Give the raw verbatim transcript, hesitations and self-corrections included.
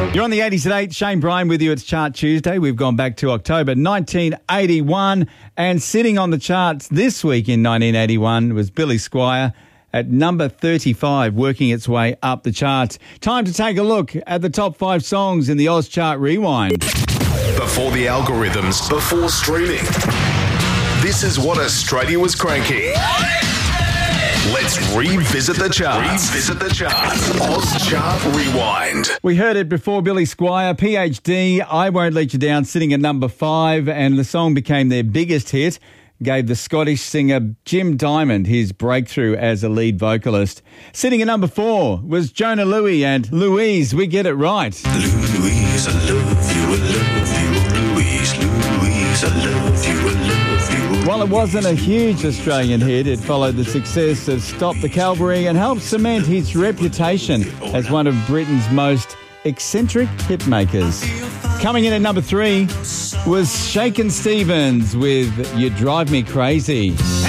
You're on the eighties at eight. Shane Bryan with you. It's Chart Tuesday. We've gone back to October nineteen eighty-one, and sitting on the charts this week in nineteen eighty-one was Billy Squier at number thirty-five, working its way up the charts. Time to take a look at the top five songs in the Oz Chart Rewind. Before the algorithms, before streaming, this is what Australia was cranking. Let's revisit the charts. Revisit the charts. Oz Chart Rewind. We heard it before. Billy Squier, P H D, I Won't Let You Down, sitting at number five, and the song became their biggest hit, gave the Scottish singer Jim Diamond his breakthrough as a lead vocalist. Sitting at number four was Jonah Louie and Louise, We Get It Right. Louise, I love you, I love you, Louise, Louise, I love you, I love you. While it wasn't a huge Australian hit, it followed the success of Stop the Cavalry and helped cement his reputation as one of Britain's most eccentric hitmakers. Coming in at number three was Shakin' Stevens with You Drive Me Crazy.